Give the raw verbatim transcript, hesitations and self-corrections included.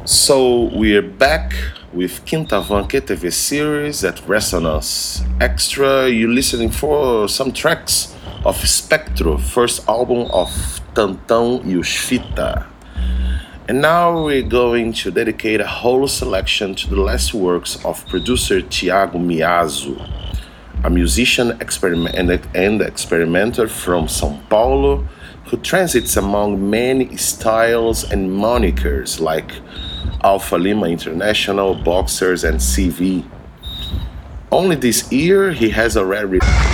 So we're back with Quintavan Q T V series at Resonance Extra. You're listening for some tracks of Spectro, first album of Tantão e os Fita. And now we're going to dedicate a whole selection to the last works of producer Tiago Miazzo, a musician experiment and experimenter from São Paulo who transits among many styles and monikers like Alpha Lima International, Boxers, and C V. Only this year he has already